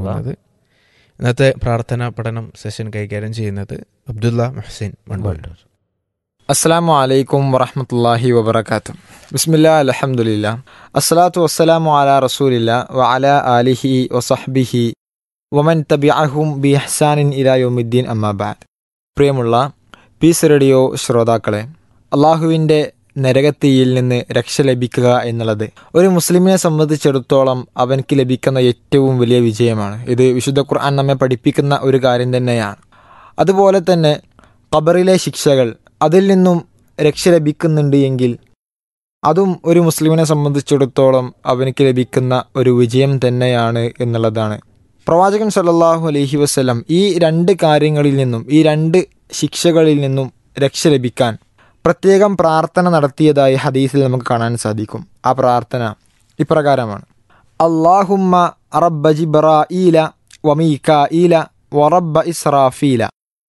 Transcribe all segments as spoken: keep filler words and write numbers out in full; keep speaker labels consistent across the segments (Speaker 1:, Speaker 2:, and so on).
Speaker 1: ചെയ്യുന്നത്. ഇന്നത്തെ പ്രാർത്ഥന പഠനം സെഷൻ കൈകാര്യം ചെയ്യുന്നത് അബ്ദുള്ള മുഹ്സിൻ മൺവള്ളൂർ.
Speaker 2: അസ്സലാമു അലൈക്കും വറഹ്മത്തുള്ളാഹി വബറകാതുഹു. ബിസ്മില്ലാ അൽഹംദുലില്ലാ അസ്സലാത്തു വസ്സലാമു അലാ റസൂലില്ലാ വഅലാ ആലിഹി വസഹ്ബിഹി വമൻ തബിഅഹും ബിഇഹ്സാനിൻ ഇലാ യൗമിദ്ദീൻ അമ്മാ ബഅദ്. പ്രിയമുള്ള പീസ് റേഡിയോ ശ്രോതാക്കളെ, അള്ളാഹുവിൻ്റെ നരകത്തീയിൽ നിന്ന് രക്ഷ ലഭിക്കുക എന്നുള്ളത് ഒരു മുസ്ലിമിനെ സംബന്ധിച്ചിടത്തോളം അവൻക്ക് ലഭിക്കുന്ന ഏറ്റവും വലിയ വിജയമാണ്. ഇത് വിശുദ്ധ ഖുർആൻ നമ്മെ പഠിപ്പിക്കുന്ന ഒരു കാര്യം തന്നെയാണ്. അതുപോലെ തന്നെ ഖബറിലെ ശിക്ഷകൾ, അതിൽ നിന്നും രക്ഷ ലഭിക്കുന്നുണ്ട് എങ്കിൽ അതും ഒരു മുസ്ലിമിനെ സംബന്ധിച്ചിടത്തോളം അവനക്ക് ലഭിക്കുന്ന ഒരു വിജയം തന്നെയാണ് എന്നുള്ളതാണ്. പ്രവാചകൻ സല്ലല്ലാഹു അലൈഹി വസല്ലം ഈ രണ്ട് കാര്യങ്ങളിൽ നിന്നും, ഈ രണ്ട് ശിക്ഷകളിൽ നിന്നും രക്ഷ ലഭിക്കാൻ പ്രത്യേകം പ്രാർത്ഥന നടത്തിയതായി ഹദീസിൽ നമുക്ക് കാണാൻ സാധിക്കും. ആ പ്രാർത്ഥന ഇപ്രകാരമാണ്: അല്ലാഹുമ്മ റബ്ബ ജിബ്രാഈല വമീകാഈല വറബ്ബ ഇസ്രാഫീല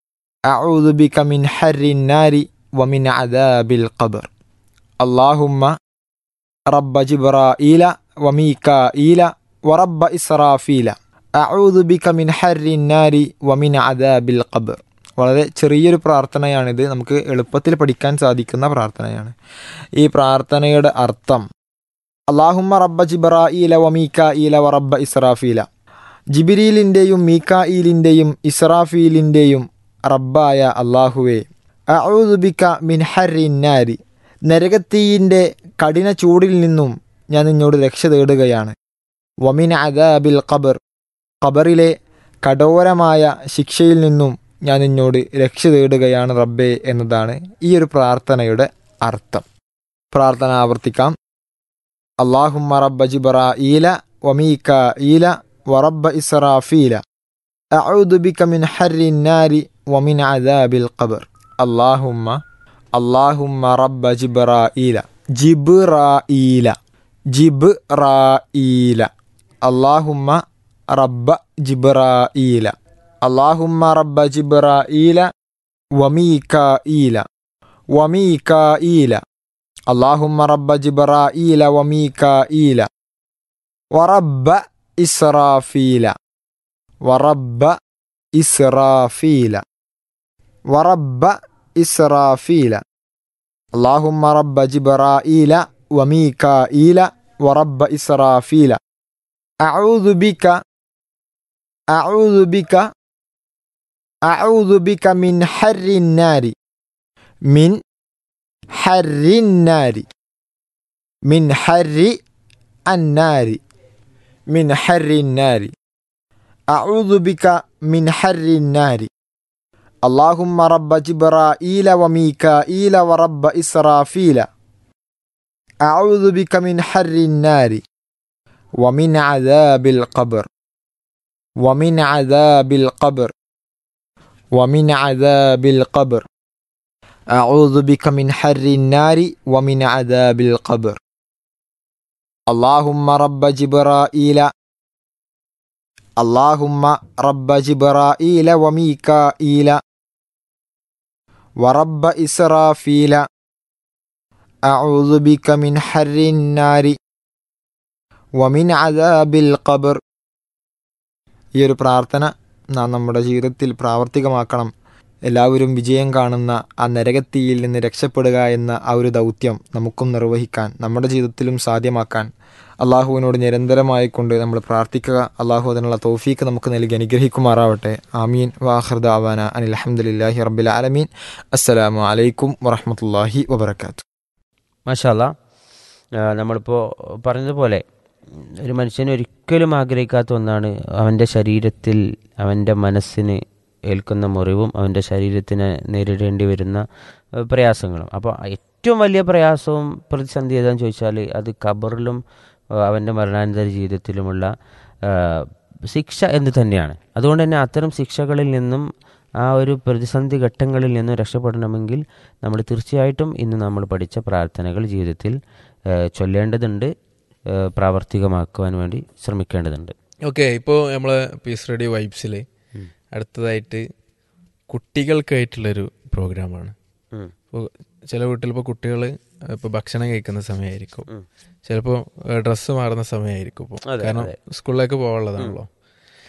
Speaker 2: അഊദു ബിക മിൻ ഹർരിൻ നാരി വമിൻ അദാബിൽ ഖബർ. അല്ലാഹുമ്മ റബ്ബ ജിബ്രാഈല വമീകാഈല വറബ്ബ ഇസ്രാഫീല അഊദു ബിക മിൻ ഹർരിൻ നാരി വമിൻ അദാബിൽ ഖബർ. വളരെ ചെറിയൊരു പ്രാർത്ഥനയാണിത്, നമുക്ക് എളുപ്പത്തിൽ പഠിക്കാൻ സാധിക്കുന്ന പ്രാർത്ഥനയാണ്. ഈ പ്രാർത്ഥനയുടെ അർത്ഥം: അല്ലാഹുമ്മ റബ്ബ ജിബ്രാഈല വമീകാഈല വറബ്ബ ഇസ്രാഫീല, ജിബ്രീലിൻ്റെയും മീകാഈലിൻ്റെയും ഇസ്രാഫീലിൻ്റെയും റബ്ബായ അല്ലാഹുവേ, അഊദു ബിക മിൻ ഹർരിൻ നാരി, നരകത്തീയിൻ്റെ കഠിന ചൂടിൽ നിന്നും ഞാൻ നിന്നോട് രക്ഷ തേടുകയാണ്. വമിൻ അദാബിൽ ഖബർ, ഖബറിലെ കഠോരമായ ശിക്ഷയിൽ നിന്നും ഞാൻ നിന്നോട് രക്ഷ തേടുകയാണ് റബ്ബേ എന്നതാണ് ഈ ഒരു പ്രാർത്ഥനയുടെ അർത്ഥം. പ്രാർത്ഥന ആവർത്തിക്കാം: അല്ലാഹുമ്മ റബ്ബ ജിബ്രാഈല വമീകാഈല വറബ്ബ ഇസ്രാഫീല അഊദു ബിക മിൻ ഹർരിൻ നാരി വമിൻ അദാബിൽ ഖബർ. അല്ലാഹുമ്മ അല്ലാഹുമ്മ റബ്ബ ജിബ്രാഈല, ജിബ്രാഈല ജിബ്രാഈല അല്ലാഹുമ്മ റബ്ബ ജിബ്രാഈല, അല്ലാഹുമ്മ റബ്ബ ജിബ്രാഈല വമീകാഈല വമീകാഈല അല്ലാഹുമ്മ റബ്ബ ജിബ്രാഈല വമീകാഈല വറബ്ബ ഇസ്രാഫീല വറബ്ബ ഇസ്രാഫീല വറബ്ബ ഇസ്രാഫീല അല്ലാഹുമ്മ റബ്ബ ജിബ്രാഈല വമീകാഈല വറബ്ബ ഇസ്രാഫീല അഊദു ബിക അഊദു ബിക അഊദു ബിക മിൻ ഹർരിൻ നാരി മിൻ ഹർരിൻ നാരി മിൻ ഹർരി അന്നാരി മിൻ ഹർരിൻ നാരി അഊദു ബിക മിൻ ഹർരിൻ നാരി അല്ലാഹുമ്മ റബ്ബ ജിബ്രാഈല വമീകാഈല വറബ്ബ ഇസ്രാഫീല അഊദു ബിക മിൻ ഹർരിൻ നാരി വമിൻ അദാബിൽ ഖബർ വമിൻ അദാബിൽ ഖബർ വമിൻ അദാബിൽ ഖബർ അഊദു ബിക മിൻ ഹർരിൻ നാരി വമിൻ അദാബിൽ ഖബർ. അല്ലാഹുമ്മ റബ്ബ ജിബ്രാഈല അല്ലാഹുമ്മ റബ്ബ ജിബ്രാഈല വമീകാഈല വറബ്ബ ഇസ്രാഫീല അഊദു ബിക മിൻ ഹർരിൻ നാരി വമിൻ അദാബിൽ ഖബർ. ഈ ഒരു പ്രാർത്ഥന നാം നമ്മുടെ ജീവിതത്തിൽ പ്രാവർത്തികമാക്കണം. എല്ലാവരും വിജയം കാണുന്ന ആ നരകത്തീയിൽ നിന്ന് രക്ഷപ്പെടുക എന്ന ആ ഒരു ദൗത്യം നമുക്കും നിർവഹിക്കാൻ, നമ്മുടെ ജീവിതത്തിലും സാധ്യമാക്കാൻ അള്ളാഹുവിനോട് നിരന്തരമായിക്കൊണ്ട് നമ്മൾ പ്രാർത്ഥിക്കുക. അള്ളാഹു അതിനുള്ള തൗഫീക്ക് നമുക്ക് നൽകി അനുഗ്രഹിക്കുമാറാവട്ടെ. ആമീൻ. വാഖിർ ദഅവാന അനിൽ ഹംദുലില്ലാഹി റബ്ബിൽ ആലമീൻ. അസ്സലാമു അലൈക്കും വറഹ്മത്തുള്ളാഹി വബറകാതുഹു.
Speaker 3: മാഷാ അല്ലാഹ്, നമ്മളിപ്പോൾ പറഞ്ഞതുപോലെ ഒരു മനുഷ്യന് ഒരിക്കലും ആഗ്രഹിക്കാത്ത ഒന്നാണ് അവൻ്റെ ശരീരത്തിൽ, അവൻ്റെ മനസ്സിന് ഏൽക്കുന്ന മുറിവും അവൻ്റെ ശരീരത്തിന് നേരിടേണ്ടി വരുന്ന പ്രയാസങ്ങളും. അപ്പോൾ ഏറ്റവും വലിയ പ്രയാസവും പ്രതിസന്ധി ഏതാണെന്ന് ചോദിച്ചാൽ അത് ഖബറിലും അവൻ്റെ മരണാനന്തര ജീവിതത്തിലുമുള്ള ശിക്ഷ എന്ന് തന്നെയാണ്. അതുകൊണ്ട് തന്നെ അത്തരം ശിക്ഷകളിൽ നിന്നും ആ ഒരു പ്രതിസന്ധി ഘട്ടങ്ങളിൽ നിന്നും രക്ഷപ്പെടണമെങ്കിൽ നമ്മൾ തീർച്ചയായിട്ടും ഇന്ന് നമ്മൾ പഠിച്ച പ്രാർത്ഥനകൾ ജീവിതത്തിൽ ചൊല്ലേണ്ടതുണ്ട്, പ്രാവർത്തികമാക്കുവാൻ വേണ്ടി ശ്രമിക്കേണ്ടതുണ്ട്.
Speaker 1: ഓക്കെ, ഇപ്പോൾ നമ്മൾ പീസ് റേഡിയോ വൈബ്സിൽ അടുത്തതായിട്ട് കുട്ടികൾക്കായിട്ടുള്ളൊരു പ്രോഗ്രാമാണ്. ഇപ്പോൾ ചില വീട്ടിലിപ്പോൾ കുട്ടികൾ ഇപ്പോൾ ഭക്ഷണം കഴിക്കുന്ന സമയമായിരിക്കും, ചിലപ്പോൾ ഡ്രസ്സ് മാറുന്ന സമയമായിരിക്കും. ഇപ്പോൾ കാരണം സ്കൂളിലേക്ക് പോകാനുള്ളതാണല്ലോ.